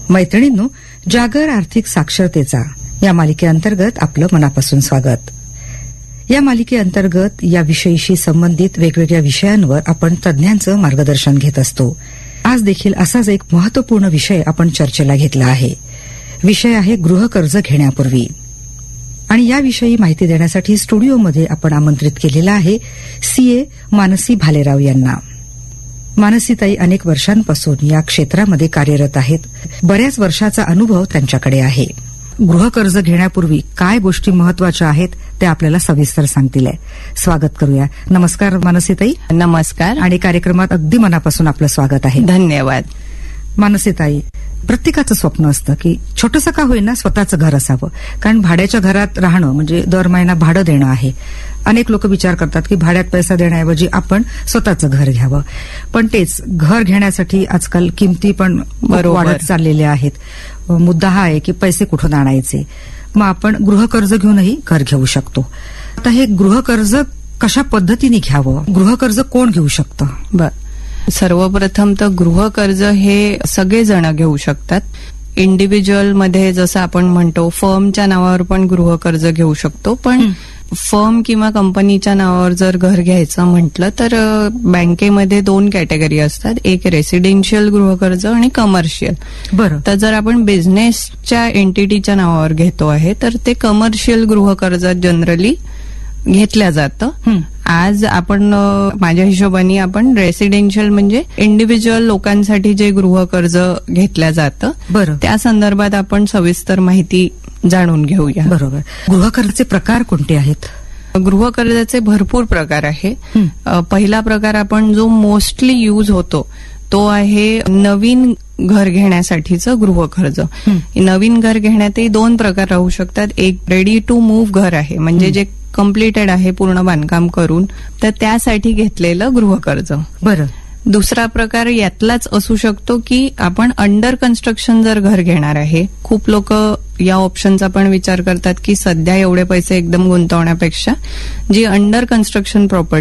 मैत्रिणींनो, जागर आर्थिक साक्षरतेचा या मालिकेअंतर्गत आपलं मनापासून स्वागत. या मालिकेअंतर्गत या विषयीशी संबंधित वेगवेगळ्या विषयांवर आपण तज्ञांचं मार्गदर्शन घेत असतो. आज देखील असाच एक महत्वपूर्ण विषय आपण चर्चेला घेतला आहे. विषय आहे गृहकर्ज घेण्यापूर्वी. आणि याविषयी माहिती देण्यासाठी स्टुडिओमध्ये आपण आमंत्रित केलेला आहे सीए मानसी भालेराव यांना. मानसीताई अनेक वर्षांपासून या क्षेत्रामध्ये कार्यरत आहेत. बऱ्याच वर्षाचा अनुभव त्यांच्याकडे आहे. गृहकर्ज घेण्यापूर्वी काय गोष्टी महत्वाच्या आहेत ते आपल्याला सविस्तर सांगतील. स्वागत करूया. नमस्कार मानसीताई. नमस्कार. आणि कार्यक्रमात अगदी मनापासून आपलं स्वागत आहे. धन्यवाद. मानसीताई, प्रत्येकाचं स्वप्न असतं की छोटंसं का होईना स्वतःचं घर असावं, कारण भाड्याच्या घरात राहणं म्हणजे दर महिना भाडं देणं आहे. अनेक लोक विचार करतात की भाड्यात पैसा देण्याऐवजी आपण स्वतःचं घर घ्यावं. पण तेच घर घेण्यासाठी आजकाल किमती पण वाढत चाललेल्या आहेत. मुद्दा हा आहे की पैसे कुठून आणायचे. मग आपण गृहकर्ज घेऊनही घर घेऊ शकतो. आता हे गृहकर्ज कशा पद्धतीने घ्यावं, गृहकर्ज कोण घेऊ शकतं? सर्वप्रथम तर गृहकर्ज हे सगळेजण घेऊ शकतात. इंडिव्हिज्युअल मध्ये जसं आपण म्हणतो फर्मच्या नावावर पण गृहकर्ज घेऊ शकतो. पण फर्म किंवा कंपनीच्या नावावर जर घर घ्यायचं म्हटलं तर बँकेमध्ये 2 कॅटेगरी असतात. एक रेसिडेन्शियल गृहकर्ज आणि कमर्शियल. बरं. तर जर आपण बिझनेसच्या एंटिटीच्या नावावर घेतो आहे तर ते कमर्शियल गृहकर्ज जनरली घेतल्या जातं. आज आपण माझ्या हिशोबाने आपण रेसिडेन्शियल म्हणजे इंडिव्हिज्युअल लोकांसाठी जे गृहकर्ज घेतल्या जातं बरं, त्या संदर्भात आपण सविस्तर माहिती जाणून घेऊया. बरोबर. गृहकर्जाचे प्रकार कोणते आहेत? गृहकर्जाचे भरपूर प्रकार आहे. पहिला प्रकार आपण जो मोस्टली यूज होतो तो आहे नवीन घर घेण्यासाठीचं गृहकर्ज. नवीन घर घेण्यातही 2 प्रकार राहू शकतात. एक रेडी टू मूव्ह घर आहे, म्हणजे जे कम्प्लिटेड आहे पूर्ण बांधकाम करून, तर त्यासाठी घेतलेलं गृहकर्ज. बरं. दुसरा प्रकार यातलाच असू शकतो की आपण अंडर कन्स्ट्रक्शन जर घर घेणार आहे. खूप लोक या ऑप्शनचा पण विचार करतात की सध्या एवढे पैसे एकदम गुंतवण्यापेक्षा जी अंडर कन्स्ट्रक्शन प्रॉपर्टी